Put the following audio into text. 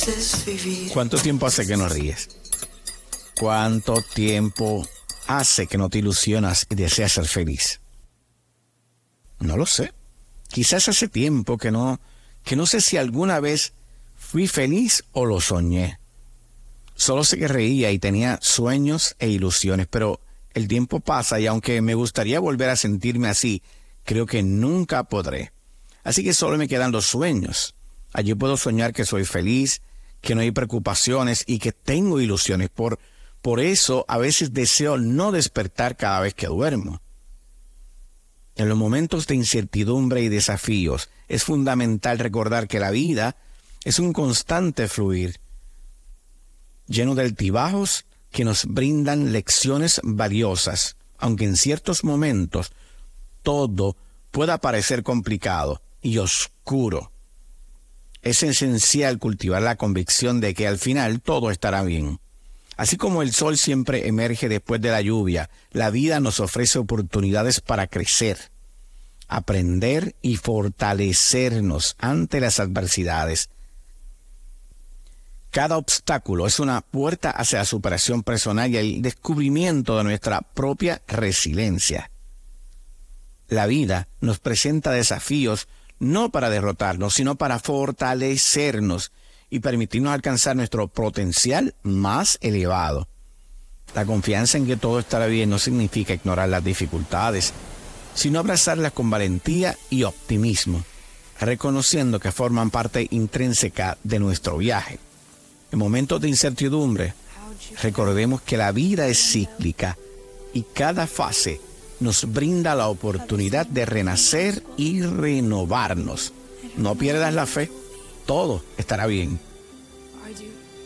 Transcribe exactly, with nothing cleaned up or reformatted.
veces vivir. ¿Cuánto tiempo hace que no ríes? ¿Cuánto tiempo hace que no te ilusionas y deseas ser feliz? No lo sé. Quizás hace tiempo que no, que no sé si alguna vez fui feliz o lo soñé. Solo sé que reía y tenía sueños e ilusiones, pero el tiempo pasa y aunque me gustaría volver a sentirme así, creo que nunca podré. Así que solo me quedan los sueños. Allí puedo soñar que soy feliz, que no hay preocupaciones y que tengo ilusiones. Por, por eso a veces deseo no despertar cada vez que duermo. En los momentos de incertidumbre y desafíos es fundamental recordar que la vida es un constante fluir, lleno de altibajos que nos brindan lecciones valiosas, aunque en ciertos momentos todo pueda parecer complicado y oscuro. Es esencial cultivar la convicción de que al final todo estará bien. Así como el sol siempre emerge después de la lluvia, la vida nos ofrece oportunidades para crecer, aprender y fortalecernos ante las adversidades. Cada obstáculo es una puerta hacia la superación personal y el descubrimiento de nuestra propia resiliencia. La vida nos presenta desafíos no para derrotarnos, sino para fortalecernos y permitirnos alcanzar nuestro potencial más elevado. La confianza en que todo estará bien no significa ignorar las dificultades, sino abrazarlas con valentía y optimismo, reconociendo que forman parte intrínseca de nuestro viaje. En momentos de incertidumbre, recordemos que la vida es cíclica y cada fase nos brinda la oportunidad de renacer y renovarnos. No pierdas la fe, todo estará bien.